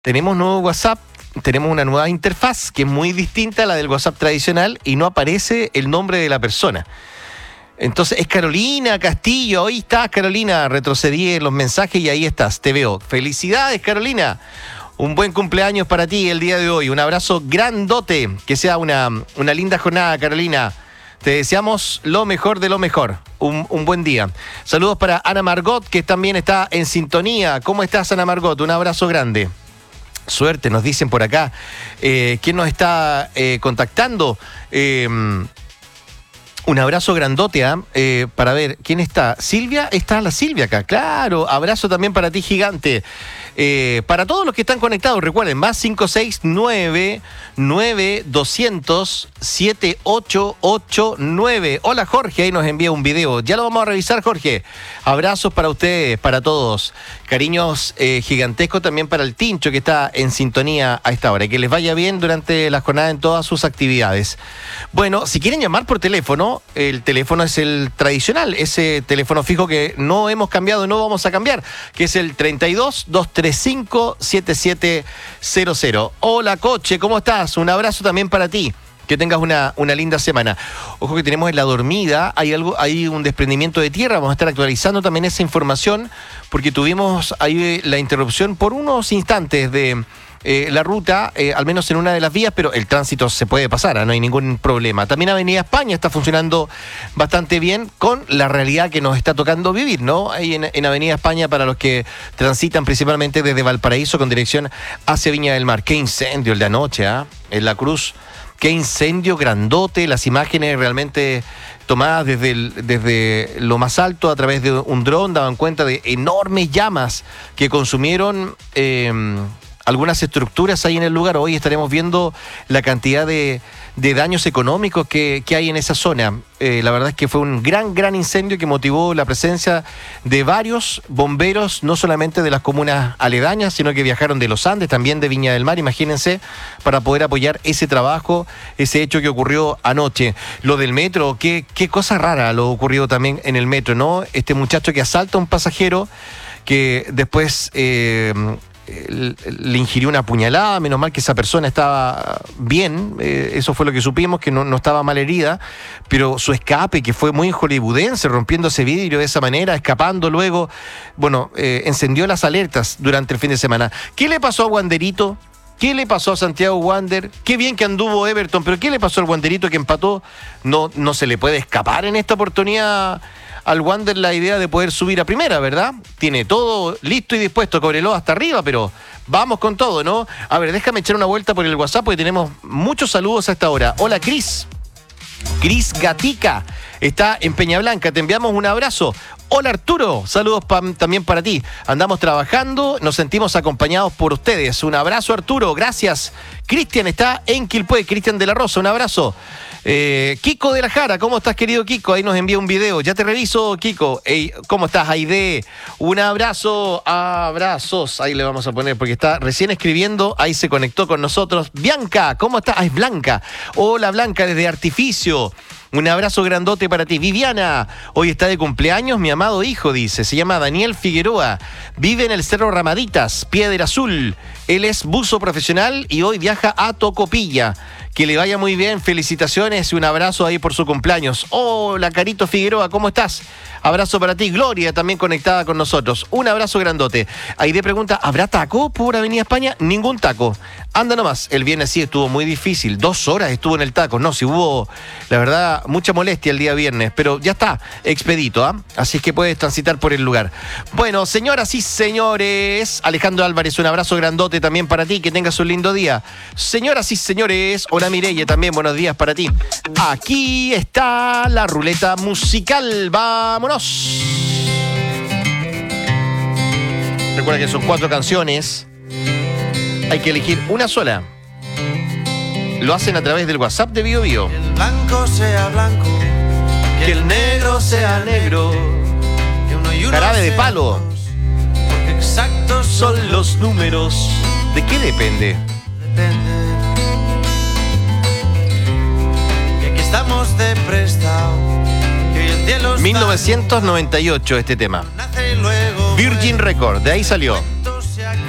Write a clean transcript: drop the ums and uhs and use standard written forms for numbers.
tenemos nuevo WhatsApp, tenemos una nueva interfaz que es muy distinta a la del WhatsApp tradicional y no aparece el nombre de la persona. Entonces es Carolina Castillo, ahí estás Carolina, retrocedí en los mensajes y ahí estás, te veo. Felicidades Carolina, un buen cumpleaños para ti el día de hoy, un abrazo grandote, que sea una linda jornada Carolina. Te deseamos lo mejor de lo mejor. Un buen día. Saludos para Ana Margot, que también está en sintonía. ¿Cómo estás, Ana Margot? Un abrazo grande. Suerte, nos dicen por acá. ¿Quién nos está contactando? Un abrazo grandote, para ver, ¿quién está? ¿Silvia? Está la Silvia acá, claro. Abrazo también para ti, gigante. Para todos los que están conectados, recuerden, más 569-9200-7889. Hola, Jorge, ahí nos envía un video. Ya lo vamos a revisar, Jorge. Abrazos para ustedes, para todos. Cariños gigantescos también para el Tincho, que está en sintonía a esta hora. Que les vaya bien durante la jornada en todas sus actividades. Bueno, si quieren llamar por teléfono, el teléfono es el tradicional, ese teléfono fijo que no hemos cambiado y no vamos a cambiar, que es el 32-235-7700. Hola, Coche, ¿cómo estás? Un abrazo también para ti. Que tengas una linda semana. Ojo que tenemos en La Dormida, hay un desprendimiento de tierra, vamos a estar actualizando también esa información, porque tuvimos ahí la interrupción por unos instantes de la ruta, al menos en una de las vías, pero el tránsito se puede pasar, no hay ningún problema. También Avenida España está funcionando bastante bien con la realidad que nos está tocando vivir, ¿no? Ahí en Avenida España, para los que transitan principalmente desde Valparaíso con dirección hacia Viña del Mar. Qué incendio el de anoche, en La Cruz. Qué incendio grandote, las imágenes realmente tomadas desde lo más alto a través de un dron daban cuenta de enormes llamas que consumieron algunas estructuras ahí en el lugar. Hoy estaremos viendo la cantidad de daños económicos que hay en esa zona. La verdad es que fue un gran incendio que motivó la presencia de varios bomberos, no solamente de las comunas aledañas, sino que viajaron de los Andes, también de Viña del Mar, imagínense, para poder apoyar ese trabajo, ese hecho que ocurrió anoche. Lo del metro, qué cosa rara lo ocurrido también en el metro, ¿no? Este muchacho que asalta a un pasajero que después le ingirió una puñalada, menos mal que esa persona estaba bien, eso fue lo que supimos, que no estaba mal herida, pero su escape, que fue muy hollywoodense, rompiendo ese vidrio de esa manera, escapando luego, bueno, encendió las alertas durante el fin de semana. ¿Qué le pasó a Wanderito? ¿Qué le pasó a Santiago Wander? Qué bien que anduvo Everton, pero ¿qué le pasó al Wanderito que empató? No se le puede escapar en esta oportunidad al Wander la idea de poder subir a primera, ¿verdad? Tiene todo listo y dispuesto, Cobreloa hasta arriba, pero vamos con todo, ¿no? A ver, déjame echar una vuelta por el WhatsApp porque tenemos muchos saludos a esta hora. Hola, Cris Gatica, está en Peñablanca, te enviamos un abrazo. Hola, Arturo, saludos también para ti. Andamos trabajando, nos sentimos acompañados por ustedes. Un abrazo, Arturo, gracias. Cristian está en Quilpué, Cristian de la Rosa, un abrazo. Kiko de la Jara, ¿cómo estás, querido Kiko? Ahí nos envía un video, ya te reviso, Kiko. Hey, ¿cómo estás, Aide? Un abrazo, abrazos, ahí le vamos a poner porque está recién escribiendo, ahí se conectó con nosotros. Bianca, ¿cómo estás? Es Blanca. Hola, Blanca, desde Artificio. Un abrazo grandote para ti. Viviana, hoy está de cumpleaños mi amado hijo, dice. Se llama Daniel Figueroa. Vive en el Cerro Ramaditas, Piedra Azul. Él es buzo profesional y hoy viaja a Tocopilla. Que le vaya muy bien, felicitaciones y un abrazo ahí por su cumpleaños. Hola, Carito Figueroa, ¿cómo estás? Abrazo para ti. Gloria también conectada con nosotros. Un abrazo grandote. Aide pregunta, ¿habrá taco por Avenida España? Ningún taco. Anda nomás. El viernes sí estuvo muy difícil. 2 horas estuvo en el taco. No, si hubo, la verdad, mucha molestia el día viernes, pero ya está expedito, así es que puedes transitar por el lugar. Bueno, señoras y señores, Alejandro Álvarez, un abrazo grandote también para ti, que tengas un lindo día. Señoras y señores, hola Mireille, también buenos días para ti. Aquí está la ruleta musical, vámonos. Recuerda que son 4 canciones, hay que elegir una sola. Lo hacen a través del WhatsApp de Bio Bio. Que el blanco sea blanco, que el negro sea negro. que uno y uno Jarabe de Palo. porque exactos Son los números. ¿De qué depende? depende. Y aquí estamos de prestado, que hoy el cielo está 1998 este tema. nace y luego Virgin Record, de ahí salió.